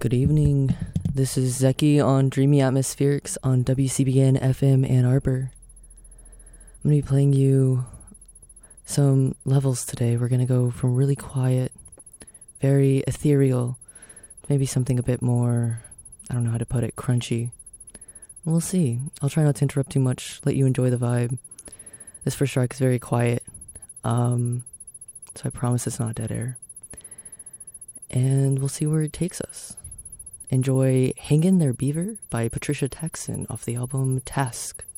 Good evening. This is Zeki on Dreamy Atmospherics on WCBN FM Ann Arbor. I'm going to be playing you some levels today. We're going to go from really quiet, very ethereal, maybe something a bit more, I don't know how to put it, crunchy. We'll see. I'll try not to interrupt too much, let you enjoy the vibe. This first track is very quiet, so I promise it's not dead air. And we'll see where it takes us. Enjoy Hang In There Beaver by Patricia Texan off the album Task.